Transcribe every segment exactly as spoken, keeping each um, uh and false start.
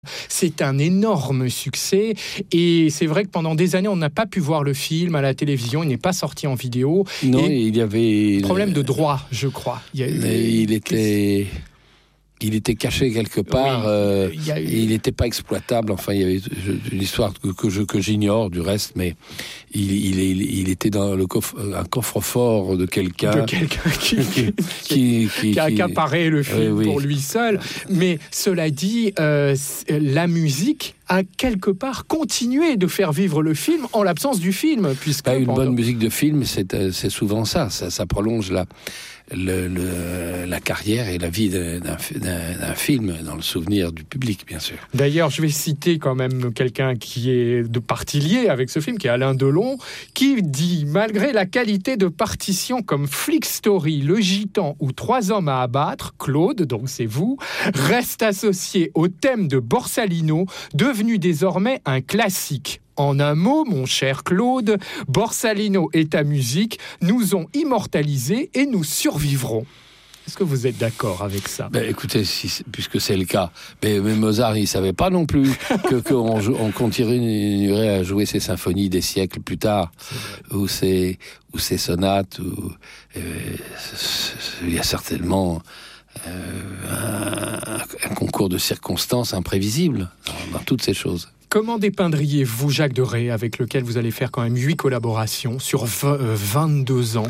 C'est un énorme succès et c'est vrai que pendant des années, on n'a pas pu voir le film à la télévision, il n'est pas sorti en vidéo. Non, et il y avait... Problème de droit, je crois. Il, y a eu... il était... Il était caché quelque part, oui, euh, il eu... et il n'était pas exploitable. Enfin, il y avait une histoire que, que, je, que j'ignore du reste, mais il, il, il, il était dans le coffre, un coffre-fort de quelqu'un, de quelqu'un qui, qui, qui, qui, qui a accaparé le film oui, pour oui. lui seul. Mais cela dit, euh, la musique a quelque part continué de faire vivre le film en l'absence du film, puisque bah, une pendant... bonne musique de film, c'est, c'est souvent ça. ça, ça prolonge la. Le, le, la carrière et la vie d'un, d'un, d'un film dans le souvenir du public, bien sûr. D'ailleurs, je vais citer quand même quelqu'un qui est de partie liée avec ce film, qui est Alain Delon, qui dit « Malgré la qualité de partitions comme Flick Story, Le Gitan ou Trois hommes à abattre, Claude, donc c'est vous, reste associé au thème de Borsalino, devenu désormais un classique. » En un mot, mon cher Claude, Borsalino et ta musique nous ont immortalisés et nous survivrons. Est-ce que vous êtes d'accord avec ça ? Ben, écoutez, si, puisque c'est le cas, mais, mais Mozart, il ne savait pas non plus que, qu'on on continuerait à jouer ses symphonies des siècles plus tard, ou ses, ou ses sonates. Ou, euh, il y a certainement euh, un, un concours de circonstances imprévisibles dans, dans toutes ces choses. Comment dépeindriez-vous Jacques Deray, avec lequel vous allez faire quand même huit collaborations sur vingt-deux ans ?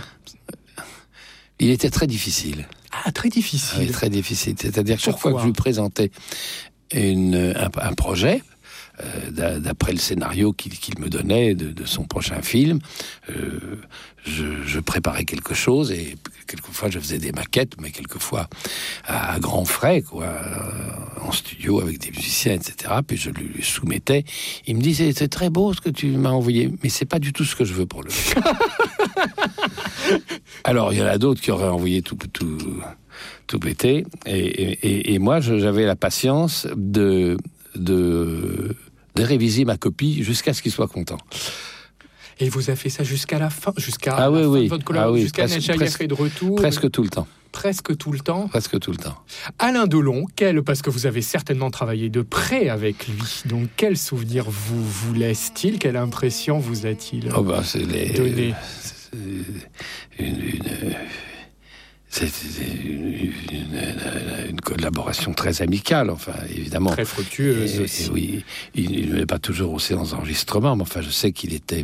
Il était très difficile. Ah, très difficile. Oui, très difficile. C'est-à-dire que chaque fois que je lui présentais une, un, un projet, euh, d'après le scénario qu'il, qu'il me donnait de, de son prochain film, euh, je, je préparais quelque chose et quelquefois je faisais des maquettes, mais quelquefois à, à grands frais, quoi, euh, en studio avec des musiciens, et cetera. Puis je lui soumettais. Il me disait c'est très beau ce que tu m'as envoyé, mais c'est pas du tout ce que je veux pour le film. Alors il y en a d'autres qui auraient envoyé tout tout tout pété, et, et, et moi j'avais la patience de de de réviser ma copie jusqu'à ce qu'il soit content. Et vous avez fait ça jusqu'à la fin, jusqu'à ah, la oui, fin oui. de votre collaboration, ah, oui. jusqu'à presque, Nechaïef est de retour. Presque tout le temps. Presque tout le temps. Presque tout le temps. Alain Delon, quel, parce que vous avez certainement travaillé de près avec lui, donc quel souvenir vous, vous laisse-t-il ? Quelle impression vous a-t-il oh ben, c'est les, donné c'est une, une, c'est une, une, une collaboration très amicale, enfin, évidemment. Très fructueuse et, aussi. Et oui, il, il ne met pas toujours aux séances d'enregistrement, mais enfin, je sais qu'il était...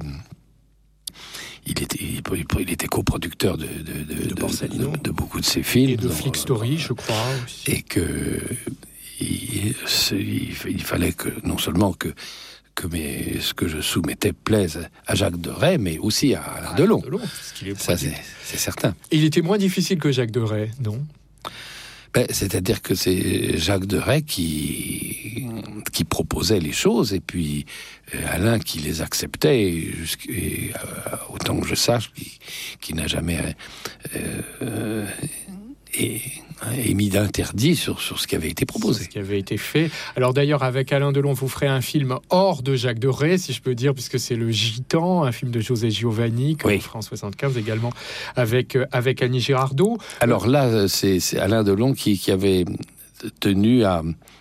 Il était, il, il était coproducteur de, de, de, de, de, de, de beaucoup de ses films. Et de Flick Story, je crois, aussi. Et que il, il, il fallait que, non seulement que, que mes, ce que je soumettais plaise à Jacques Deray, mais aussi à Alain Delon. Delon parce qu'il est Ça, c'est, c'est certain. Et il était moins difficile que Jacques Deray, non ? Ben, c'est-à-dire que c'est Jacques Deray qui, qui proposait les choses, et puis Alain qui les acceptait, et et, euh, autant que je sache, qui, qui n'a jamais euh, euh, et, émis d'interdit sur, sur ce qui avait été proposé. Ce qui avait été fait. Alors d'ailleurs, avec Alain Delon, vous ferez un film hors de Jacques Deray, si je peux dire, puisque c'est Le Gitan, un film de José Giovanni, que oui. France soixante-quinze également, avec, avec Annie Girardot. Alors là, c'est, c'est Alain Delon qui, qui avait tenu à,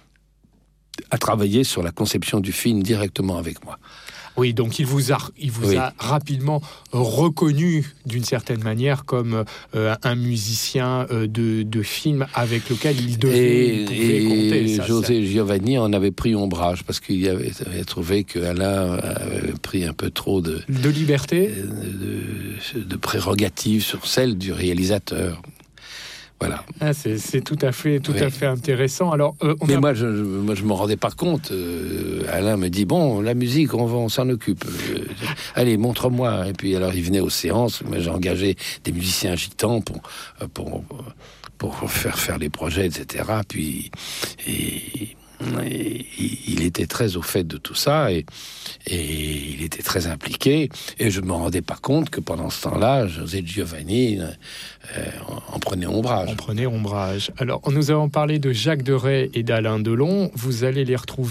à travailler sur la conception du film directement avec moi. Oui, donc il vous a, il vous oui. a rapidement reconnu d'une certaine manière comme euh, un musicien euh, de, de film avec lequel il devait et, il pouvait et compter. Ça, José ça. Giovanni en avait pris ombrage parce qu'il avait, avait trouvé qu'Alain avait pris un peu trop de... De liberté de, de, de prérogatives sur celle du réalisateur. Voilà. Ah, c'est, c'est tout à fait, tout oui. à fait intéressant. Alors, euh, on mais a... moi, je, moi, je me rendais pas compte. Euh, Alain me dit bon, la musique, on, va, on s'en occupe. Euh, allez, montre-moi. Et puis alors, il venait aux séances. Moi, j'ai engagé des musiciens gitans pour pour pour faire faire les projets, et cetera. Puis et, et, il était très au fait de tout ça et, et il était très impliqué. Et je me rendais pas compte que pendant ce temps-là, José Giovanni euh, en prenait ombrage. En prenait ombrage. Alors, nous avons parlé de Jacques Deray et d'Alain Delon. Vous allez les retrouver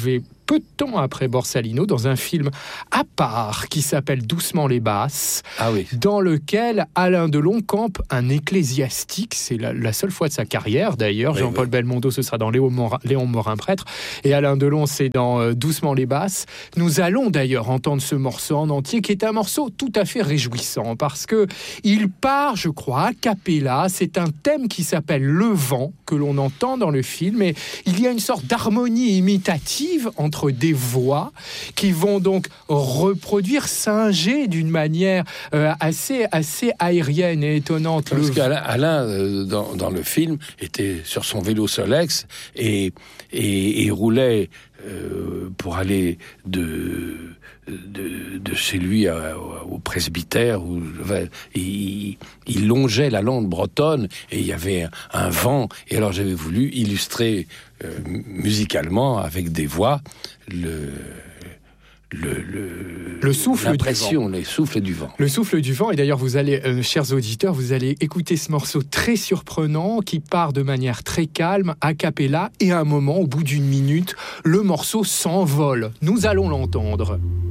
peu de temps après Borsalino, dans un film à part qui s'appelle Doucement les basses, ah oui. dans lequel Alain Delon campe un ecclésiastique. C'est la, la seule fois de sa carrière, d'ailleurs. Oui, Jean-Paul oui. Belmondo, ce sera dans Léon Morin, Léon Morin prêtre, et Alain Delon, c'est dans euh, Doucement les basses. Nous allons d'ailleurs entendre ce morceau en entier, qui est un morceau tout à fait réjouissant, parce que il part, je crois, a cappella. C'est un thème qui s'appelle Le Vent, que l'on entend dans le film, et il y a une sorte d'harmonie imitative entre des voix qui vont donc reproduire, singer d'une manière euh, assez, assez aérienne et étonnante. Parce qu'Alain, Alain, euh, dans, dans le film, était sur son vélo Solex et, et, et roulait euh, pour aller de, de, de chez lui à, au presbytère. Où, il, il longeait la lande bretonne et il y avait un, un vent. Et alors j'avais voulu illustrer euh, musicalement avec des voix le... Le, le, le souffle l'impression, du vent. Le souffle du vent. Le souffle du vent. Et d'ailleurs, vous allez, euh, chers auditeurs, vous allez écouter ce morceau très surprenant qui part de manière très calme, a cappella, et à un moment, au bout d'une minute, le morceau s'envole. Nous allons l'entendre.